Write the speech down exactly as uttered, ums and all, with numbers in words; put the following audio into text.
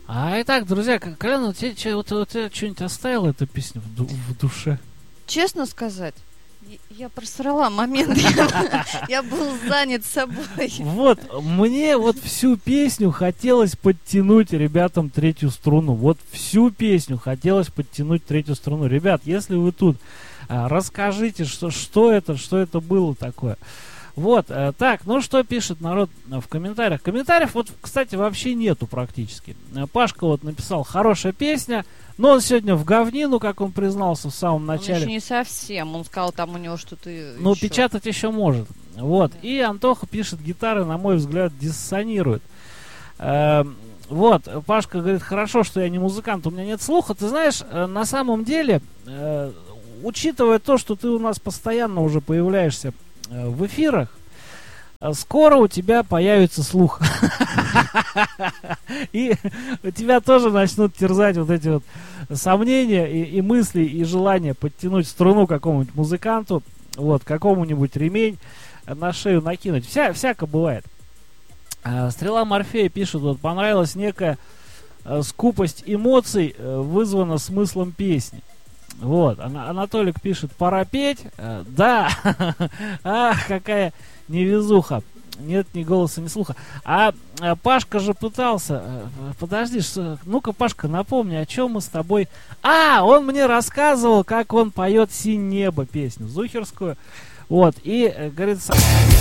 А итак, друзья, Колян, у тебя, че- вот, у тебя что-нибудь оставила эта песня в, ду- в душе? Честно сказать, я- я просрала момент. Я, я был занят собой. Вот, мне вот всю песню хотелось подтянуть ребятам третью струну. Вот всю песню хотелось подтянуть третью струну. Ребят, если вы тут, а, расскажите, что, что это, что это было такое. Вот, э, так, ну что пишет народ э, в комментариях? Комментариев вот, кстати, вообще нету практически. Э, Пашка вот написал: хорошая песня, но он сегодня в говнину, как он признался в самом Он начале. еще не совсем. Он сказал, там у него что-то. Ну, еще. печатать еще может. Вот. Да. И Антоха пишет: гитары, на мой взгляд, диссонируют. Эм, вот, Пашка говорит: хорошо, что я не музыкант, у меня нет слуха. Ты знаешь, э, на самом деле, э, учитывая то, что ты у нас постоянно уже появляешься э, в эфирах, э, скоро у тебя появится слух. И тебя тоже начнут терзать вот эти вот сомнения и, и мысли, и желание подтянуть струну какому-нибудь музыканту, вот, какому-нибудь ремень на шею накинуть. Вся, всяко бывает. А, Стрела Морфея пишет: вот, понравилась некая э, скупость эмоций, э, вызвана смыслом песни. Вот, Ана- Анатолик пишет: пора петь. Э, да, ах, какая невезуха. Нет ни голоса, ни слуха. А, а Пашка же пытался. э, Подожди, что- ну-ка, Пашка, напомни, о чем мы с тобой. А, он мне рассказывал, как он поет «Синь небо» песню зухерскую. Вот, и, э, говорит,